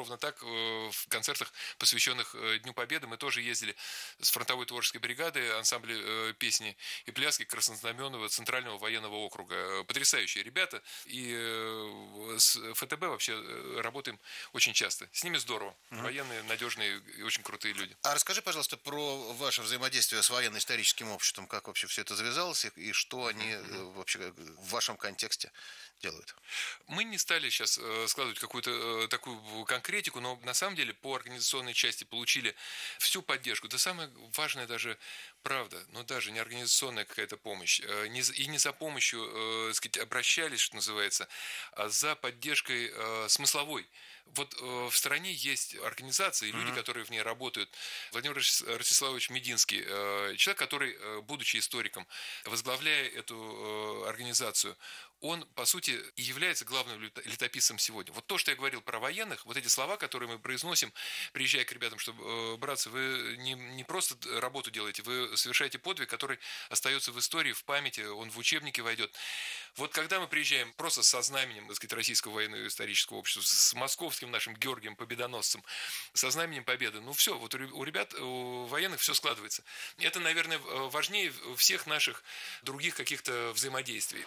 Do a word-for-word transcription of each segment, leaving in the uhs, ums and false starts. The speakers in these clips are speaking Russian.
ровно так в концертах, посвященных Дню Победы, мы тоже ездили с фронтовой творческой бригады, ансамбля песни и пляски Краснознаменного Центрального военного округа. Потрясающие ребята. И с ФТБ вообще работаем очень часто. С ними здорово. Угу. Военные, надежные и очень крутые люди. А расскажи, пожалуйста, про ваше взаимодействие с военно-историческим обществом. Как вообще все это завязалось и что они угу. вообще в вашем контексте делают? Мы не стали сейчас складывать какую-то такую конкретику, но на самом деле по организационной части получили всю поддержку. Это самое важное даже, правда, но даже не организационная какая-то помощь. И не за помощью, так сказать, обращались, что называется, а за поддержкой смысловой. Вот в стране есть организации, люди, mm-hmm. которые в ней работают. Владимир Ростиславович Мединский, человек, который, будучи историком, возглавляя эту организацию, он, по сути, и является главным летописцем сегодня. Вот то, что я говорил про военных, вот эти слова, которые мы произносим, приезжая к ребятам, что, братцы, вы не, не просто работу делаете, вы совершаете подвиг, который остается в истории, в памяти, он в учебнике войдет. Вот когда мы приезжаем просто со знаменем, так сказать, Российского военного исторического общества, с московским нашим Георгием Победоносцем, со знаменем Победы, ну все, вот у ребят, у военных все складывается. Это, наверное, важнее всех наших других каких-то взаимодействий.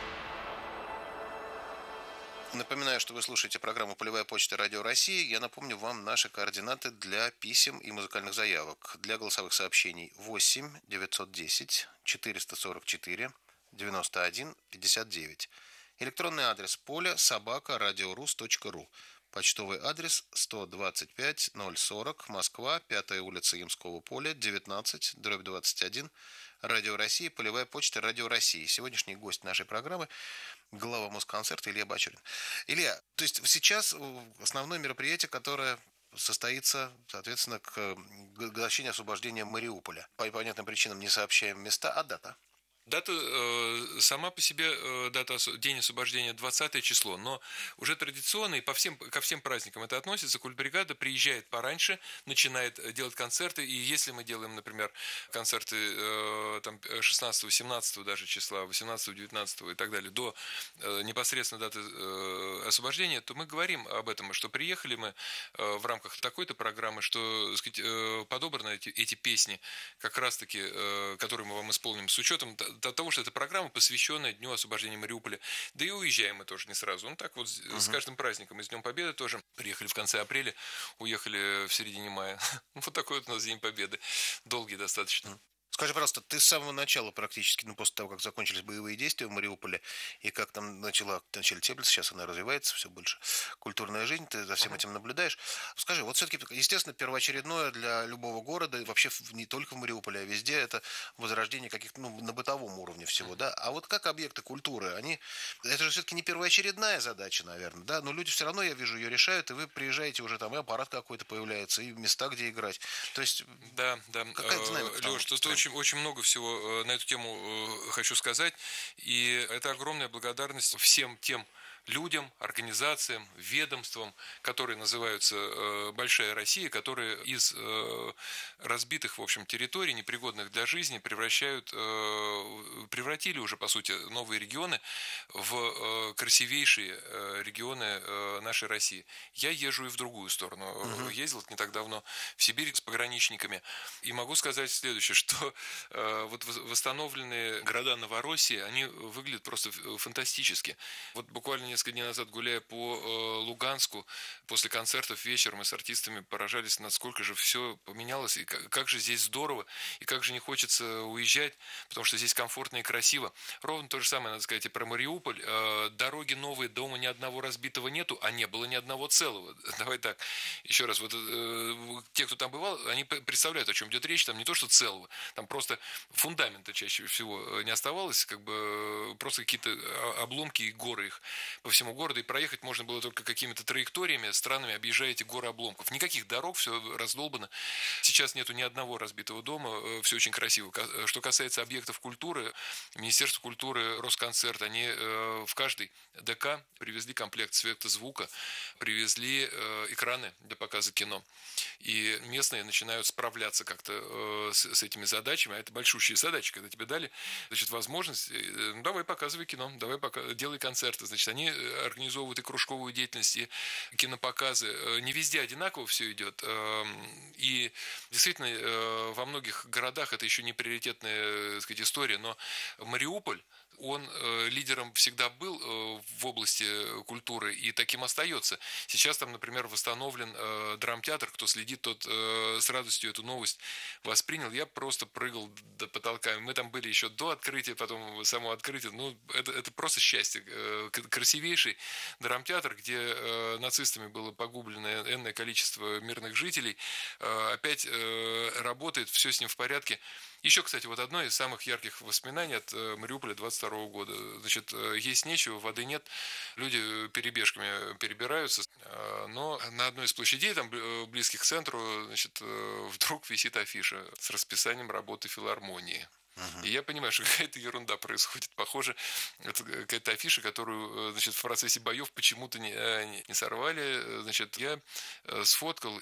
Напоминаю, что вы слушаете программу «Полевая почта Радио России». Я напомню вам наши координаты для писем и музыкальных заявок. Для голосовых сообщений восемь девятьсот десять четыреста сорок четыре девяносто один пятьдесят девять. Электронный адрес поля собака радиорус точка ру. Почтовый адрес сто двадцать пять ноль сорок, Москва, пятая улица Ямского поля, девятнадцать, дробь двадцать один. Радио России, полевая почта Радио России. Сегодняшний гость нашей программы – глава Москонцерта Илья Бачурин. Илья, то есть сейчас основное мероприятие, которое состоится, соответственно, к годовщине освобождения Мариуполя. По понятным причинам не сообщаем места, а дата? Дата, э, сама по себе, э, дата, день освобождения двадцатое число, но уже традиционно и по всем, ко всем праздникам это относится. Культбригада приезжает пораньше, начинает делать концерты, и если мы делаем, например, концерты э, там, шестнадцатого-семнадцатого даже числа, восемнадцатого-девятнадцатого и так далее, до э, непосредственно даты э, освобождения, то мы говорим об этом, что приехали мы э, в рамках такой-то программы, что, так сказать, э, подобраны эти, эти песни, как раз-таки, э, которые мы вам исполним с учетом до того, что это программа, посвященная Дню освобождения Мариуполя. Да и уезжаем мы тоже не сразу. Ну так вот uh-huh. с каждым праздником. И с Днем Победы тоже. Приехали в конце апреля, уехали в середине мая. Вот такой вот у нас День Победы. Долгий достаточно. Uh-huh. Скажи, пожалуйста, ты с самого начала практически, ну, после того, как закончились боевые действия в Мариуполе, и как там начала, начали теплиться, сейчас она развивается все больше, культурная жизнь, ты за всем uh-huh. этим наблюдаешь. Скажи, вот все-таки, естественно, первоочередное для любого города, и вообще не только в Мариуполе, а везде, это возрождение каких-то, ну, на бытовом уровне всего, uh-huh. да? А вот как объекты культуры, они, это же все-таки не первоочередная задача, наверное, да? Но люди все равно, я вижу, ее решают, и вы приезжаете уже, там и аппарат какой-то появляется, и места, где играть. То есть, да, да. Какая динамика? Леш, тут очень Очень много всего на эту тему хочу сказать. И это огромная благодарность всем тем людям, организациям, ведомствам, которые называются «Большая Россия», которые из разбитых, в общем, территорий, непригодных для жизни, превращают, превратили уже, по сути, новые регионы в красивейшие регионы нашей России. Я езжу и в другую сторону. Uh-huh. Ездил не так давно в Сибирь с пограничниками. И могу сказать следующее, что вот восстановленные города Новороссии, они выглядят просто фантастически. Вот буквально несколько дней назад, гуляя по э, Луганску, после концертов вечером мы с артистами поражались, насколько же все поменялось, и как, как же здесь здорово, и как же не хочется уезжать, потому что здесь комфортно и красиво. Ровно то же самое, надо сказать, и про Мариуполь. Э, дороги новые, дома ни одного разбитого нету, а не было ни одного целого. Давай так, еще раз, вот э, те, кто там бывал, они представляют, о чем идет речь, там не то, что целого, там просто фундамента чаще всего не оставалось, как бы просто какие-то обломки и горы их по всему городу, и проехать можно было только какими-то траекториями, странными, объезжая эти горы обломков. Никаких дорог, все раздолбано. Сейчас нету ни одного разбитого дома, все очень красиво. Что касается объектов культуры, Министерство культуры, Росконцерт, они в каждый ДК привезли комплект светозвука, привезли экраны для показа кино. И местные начинают справляться как-то с этими задачами, а это большущие задачи, когда тебе дали, значит, возможность, ну, давай показывай кино, давай пока, делай концерты. Значит, они организовывают и кружковую деятельность, и кинопоказы. Не везде одинаково все идет. И действительно, во многих городах это еще не приоритетная, так сказать, история, но Мариуполь, он лидером всегда был в области культуры и таким остается. Сейчас там, например, восстановлен драмтеатр. Кто следит, тот с радостью эту новость воспринял. Я просто прыгал до потолка. Мы там были еще до открытия, потом само открытие. Ну, это, это просто счастье. Красивейший драмтеатр, где нацистами было погублено энное количество мирных жителей, опять работает, все с ним в порядке. Еще, кстати, вот одно из самых ярких воспоминаний от Мариуполя двадцать второго года. Значит, есть нечего, воды нет, люди перебежками перебираются, но на одной из площадей, там, близких к центру, значит, вдруг висит афиша с расписанием работы филармонии. И я понимаю, что какая-то ерунда происходит. Похоже, это какая-то афиша, которую, значит, в процессе боев почему-то не, не сорвали. Значит, я сфоткал,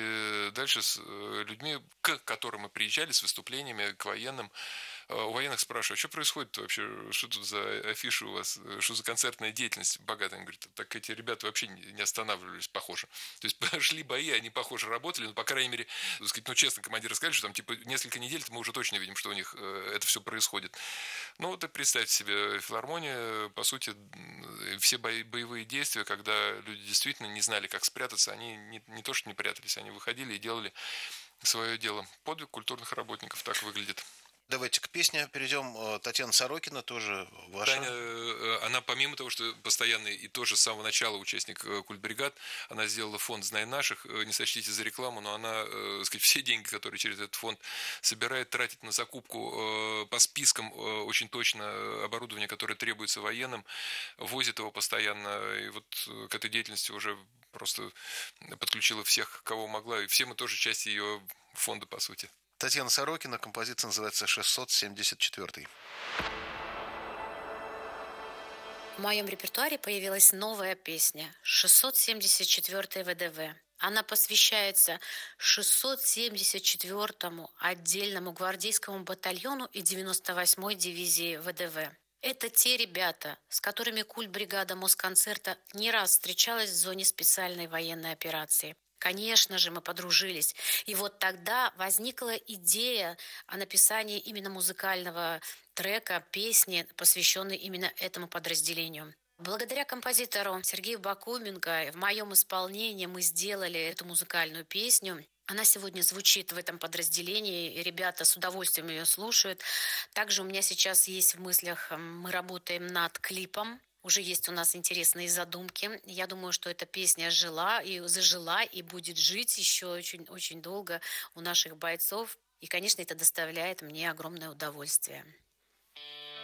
и дальше с людьми, к которым мы приезжали, с выступлениями, к военным, у военных спрашиваю, а что происходит вообще, что тут за афиши у вас, что за концертная деятельность богатая? Они говорят, так эти ребята вообще не останавливались, похоже. То есть шли бои, они, похоже, работали, но, по крайней мере, так сказать, ну, честно, командиры сказали, что там, типа, несколько недель мы уже точно видим, что у них это все происходит. Ну, вот и представьте себе, филармония, по сути, все бои, боевые действия, когда люди действительно не знали, как спрятаться, они не, не то, что не прятались, они выходили и делали свое дело. Подвиг культурных работников так выглядит. Давайте к песне перейдем. Татьяна Сорокина, тоже ваша. Таня, она помимо того, что постоянный и тоже с самого начала участник культбригад, она сделала фонд «Знай наших», не сочтите за рекламу, но она, так сказать, все деньги, которые через этот фонд собирает, тратит на закупку по спискам очень точно оборудование, которое требуется военным, возит его постоянно, и вот к этой деятельности уже просто подключила всех, кого могла, и все мы тоже часть ее фонда, по сути. Татьяна Сорокина, композиция называется шестьсот семьдесят четыре. В моем репертуаре появилась новая песня «шестьсот семьдесят четыре ВДВ». Она посвящается шестьсот семьдесят четвёртому отдельному гвардейскому батальону и девяносто восьмой дивизии ВДВ. Это те ребята, с которыми культбригада Москонцерта не раз встречалась в зоне специальной военной операции. Конечно же, мы подружились. И вот тогда возникла идея о написании именно музыкального трека, песни, посвященной именно этому подразделению. Благодаря композитору Сергею Бакуменко в моем исполнении мы сделали эту музыкальную песню. Она сегодня звучит в этом подразделении, и ребята с удовольствием ее слушают. Также у меня сейчас есть в мыслях, мы работаем над клипом. Уже есть у нас интересные задумки. Я думаю, что эта песня жила и зажила, и будет жить еще очень, очень долго у наших бойцов. И, конечно, это доставляет мне огромное удовольствие.